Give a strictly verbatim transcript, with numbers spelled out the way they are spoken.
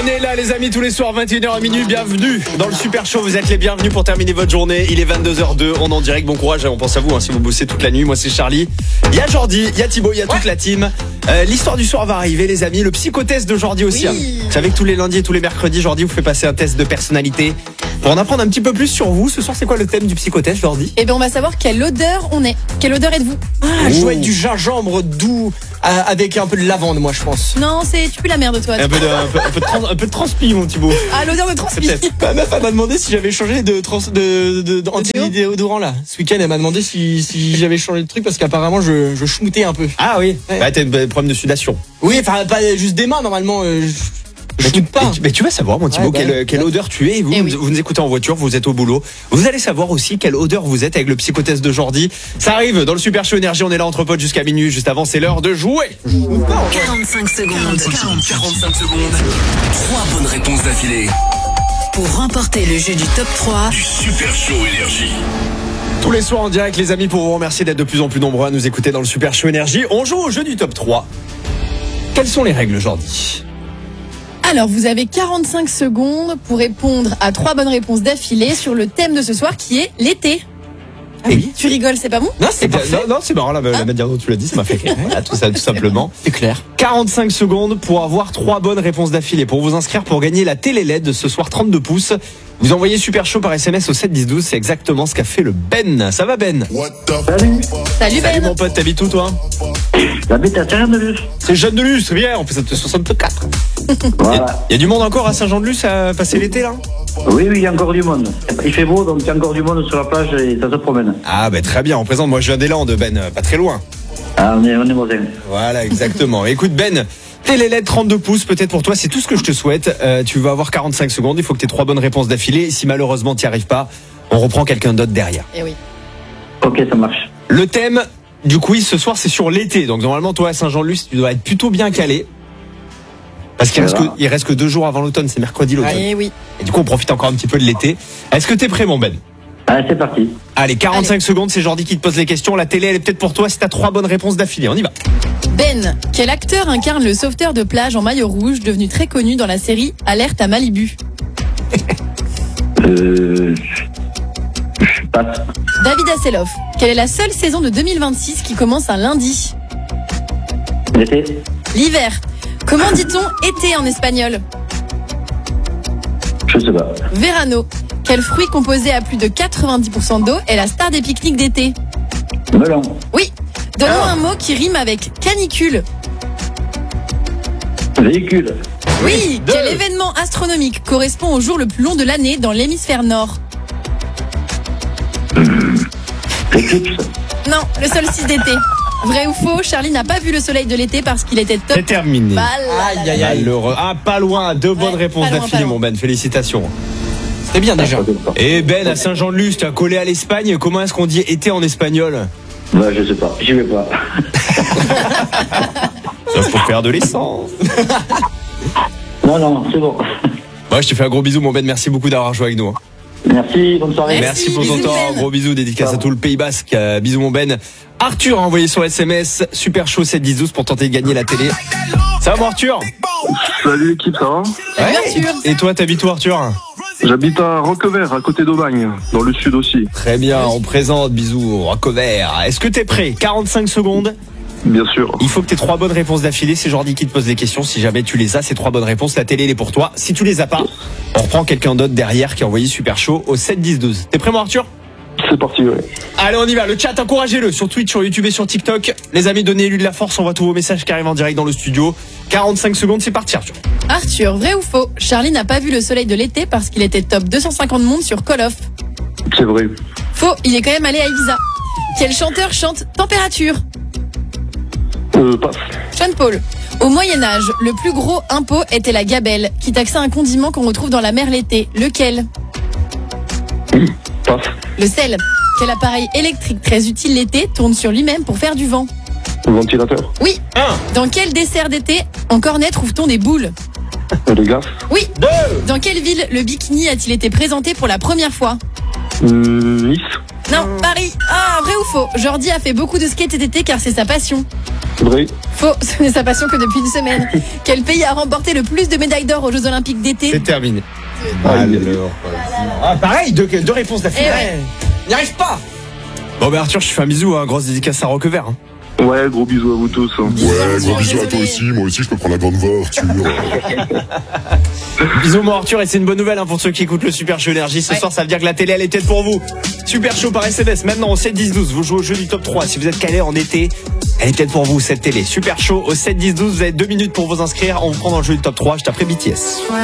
On est là les amis tous les soirs vingt et une heures à minuit. Bienvenue dans le Super Show. Vous êtes les bienvenus pour terminer votre journée. Il est vingt-deux heures deux. On est en direct. Bon courage. On pense à vous hein, si vous bossez toute la nuit. Moi c'est Charlie. Il y a Jordi, il y a Thibaut, il y a toute la team. Euh, l'histoire du soir va arriver les amis. Le psychotest de Jordi aussi. Oui. Hein. Vous savez que tous les lundis et tous les mercredis, Jordi vous fait passer un test de personnalité. Pour en apprendre un petit peu plus sur vous, ce soir c'est quoi le thème du psychotest Jordi? Eh bien on va savoir quelle odeur on est. Quelle odeur êtes-vous? Ah, je dois être du gingembre doux euh, avec un peu de lavande, moi je pense. Non, c'est tu pues la merde toi. Un peu de, un peu, un peu de, trans, un peu de transpi mon Thibaut. Ah, l'odeur de transpi. Ma meuf elle m'a demandé si j'avais changé de trans, de, de, de anti-déodorant là. Ce week-end elle m'a demandé si, si j'avais changé le truc parce qu'apparemment je, je schmoutais un peu. Ah oui. Ouais. Bah t'as un problème de sudation. Oui, enfin pas juste des mains normalement. Euh, je... Mais tu, Je pas. mais tu- mais tu vas savoir, mon Thibaut, Ouais, bah, quelle, quelle ouais. odeur tu es. Vous, Eh oui. vous nous écoutez en voiture, vous êtes au boulot. Vous allez savoir aussi quelle odeur vous êtes avec le psychotest de Jordi. Ça arrive dans le Super Show Énergie. On est là entre potes jusqu'à minuit. Juste avant, c'est l'heure de jouer. quarante-cinq secondes. quarante-cinq secondes. Trois bonnes réponses d'affilée. Pour remporter le jeu du top trois Du Super Show Énergie. Tous les soirs en direct, les amis, pour vous remercier d'être de plus en plus nombreux à nous écouter dans le Super Show Énergie. On joue au jeu du top trois. Quelles sont les règles, Jordi? Alors vous avez quarante-cinq secondes pour répondre à trois bonnes réponses d'affilée sur le thème de ce soir qui est l'été. Ah oui. Tu rigoles, c'est pas bon? Non, c'est Eh bien, parfait. non, non, c'est marrant, la, la manière dont tu l'as dit, ça m'a fait rire. Voilà, tout ça, tout simplement. C'est clair. quarante-cinq secondes pour avoir trois bonnes réponses d'affilée. Pour vous inscrire pour gagner la télé L E D ce soir trente-deux pouces. Vous envoyez Super Show par S M S au sept dix douze. C'est exactement ce qu'a fait le Ben. Ça va Ben? Salut Salut Ben. mon pote, t'habites où toi? J'habite à Saint-Jean-de-Luz. C'est Jeanne de Luz, c'est bien, on fait ça de soixante-quatre. Voilà. Il y a du monde encore à Saint-Jean-de-Luz à passer l'été là? Oui, oui, il y a encore du monde. Il fait beau, donc il y a encore du monde sur la plage et ça se promène. Ah bah très bien, on présente, moi je viens des Landes Ben, pas très loin. Ah, on est, on est voisins. Voilà, exactement. Écoute Ben, télé L E D trente-deux pouces, peut-être pour toi, c'est tout ce que je te souhaite. Euh, tu vas avoir quarante-cinq secondes, il faut que tu aies trois bonnes réponses d'affilée. Si malheureusement tu n'y arrives pas, on reprend quelqu'un d'autre derrière. Eh oui. Ok, ça marche. Le thème du quiz ce soir c'est sur l'été, donc normalement toi à Saint-Jean-de-Luz tu dois être plutôt bien calé. Parce qu'il reste, que, il reste que deux jours avant l'automne, c'est mercredi l'automne. Eh oui. Et du coup on profite encore un petit peu de l'été. Est-ce que t'es prêt mon Ben? Allez, c'est parti. Allez, quarante-cinq Allez. secondes, c'est Jordi qui te pose les questions. La télé, elle est peut-être pour toi si t'as trois bonnes réponses d'affilée. On y va. Ben, quel acteur incarne le sauveteur de plage en maillot rouge devenu très connu dans la série Alerte à Malibu? Euh. Je passe. David Hasselhoff, quelle est la seule saison de deux mille vingt-six qui commence un lundi? L'été. L'hiver. Comment dit-on été en espagnol? Je sais pas. Verano. Quel fruit composé à plus de quatre-vingt-dix pour cent d'eau est la star des pique-niques d'été? Melon. Oui. Donne-nous un mot qui rime avec canicule. Véhicule. Oui. Deux. Quel événement astronomique correspond au jour le plus long de l'année dans l'hémisphère nord? Éclipse. Non, le solstice d'été. Vrai ou faux, Charlie n'a pas vu le soleil de l'été parce qu'il était top. C'est terminé. Bah, là, Aïe, là, aïe, là. aïe. Malheureux. Ah, pas loin. Deux bonnes Ouais, réponses pas loin, d'affilée, pas loin. mon Ben. Félicitations. C'est bien déjà. Et Ben, à Saint-Jean-de-Luz, tu as collé à l'Espagne. Comment est-ce qu'on dit été en espagnol? Bah, je sais pas. J'y vais pas. Ça faut faire de l'essence. Non, non, c'est bon. Moi, je te fais un gros bisou, mon Ben. Merci beaucoup d'avoir joué avec nous. hein. Merci, bonne soirée. Merci. Merci pour ton bisous, temps. Ben. Gros bisous. Dédicace à Ciao. tout le Pays Basque. Euh, bisous, mon Ben. Arthur a envoyé sur S M S Super Show sept dix douze pour tenter de gagner la télé. Ça va, mon Arthur? Salut l'équipe, ça va? Salut, Arthur. Et toi, t'habites où, Arthur? J'habite à Roquevert, à côté d'Aubagne, dans le sud aussi. Très bien, on présente. Bisous, Rocovert. Est-ce que t'es prêt? quarante-cinq secondes. Bien sûr. Il faut que tu aies trois bonnes réponses d'affilée. C'est Jordi qui te pose les questions. Si jamais tu les as, ces trois bonnes réponses, la télé elle est pour toi. Si tu les as pas, on reprend quelqu'un d'autre derrière qui a envoyé Super Show au sept dix douze. T'es prêt, mon Arthur? C'est parti, ouais. Allez, on y va. Le chat, encouragez-le sur Twitch, sur YouTube et sur TikTok. Les amis, donnez-lui de la force. On voit tous vos messages qui arrivent en direct dans le studio. quarante-cinq secondes, c'est parti, Arthur. Arthur, vrai ou faux, Charlie n'a pas vu le soleil de l'été parce qu'il était top deux cent cinquante monde sur Call of. C'est vrai. Faux, il est quand même allé à Ibiza. Quel chanteur chante Température? Euh, passe. Sean Paul. Au Moyen-Âge, le plus gros impôt était la gabelle, qui taxait un condiment qu'on retrouve dans la mer l'été. Lequel? Passe. Le sel. Quel appareil électrique très utile l'été tourne sur lui-même pour faire du vent? Ventilateur. Oui. un. Dans quel dessert d'été en cornet trouve-t-on des boules? Euh, Les glaces. Oui. deux. Dans quelle ville le bikini a-t-il été présenté pour la première fois? Hum, Nice. Non, Paris. Ah, vrai ou faux? Jordi a fait beaucoup de skate cet été car c'est sa passion. Vrai. Faux, ce n'est sa passion que depuis une semaine. Quel pays a remporté le plus de médailles d'or aux Jeux Olympiques d'été? C'est terminé. Aïe. Alors, Ah, pareil, deux, deux réponses d'affilée. Eh ouais. N'y arrive pas. bon, bah Arthur, je te fais un bisou, hein. Grosse dédicace à Roquevert. Hein. Ouais, gros bisous à vous tous. Ouais, Arthur, gros bisous à toi désolé. aussi. Moi aussi, je peux prendre la grande voix, Arthur. Bisous, mon Arthur, et c'est une bonne nouvelle hein, pour ceux qui écoutent le Super Show Énergie. Ce Ouais. soir, ça veut dire que la télé, elle est peut-être pour vous. Super Show par S M S, maintenant au sept dix douze. Vous jouez au jeu du top trois. Si vous êtes calé en été, elle est peut-être pour vous, cette télé. Super Show au sept dix douze. Vous avez deux minutes pour vous inscrire. On vous prend dans le jeu du top trois. Je t'appelle B T S.